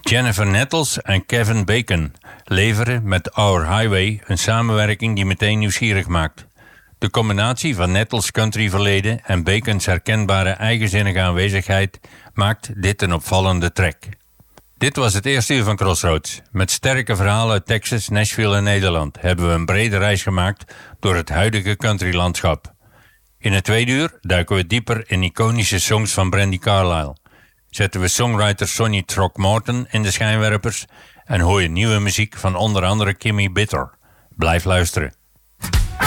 Jennifer Nettles en Kevin Bacon leveren met Our Highway een samenwerking die meteen nieuwsgierig maakt. De combinatie van Nettles' countryverleden en Bacon's herkenbare eigenzinnige aanwezigheid maakt dit een opvallende track. Dit was het eerste uur van Crossroads. Met sterke verhalen uit Texas, Nashville en Nederland hebben we een brede reis gemaakt door het huidige countrylandschap. In het tweede uur duiken we dieper in iconische songs van Brandi Carlile. Zetten we songwriter Sonny Throckmorton in de schijnwerpers en hoor je nieuwe muziek van onder andere Kimmy Bitter. Blijf luisteren.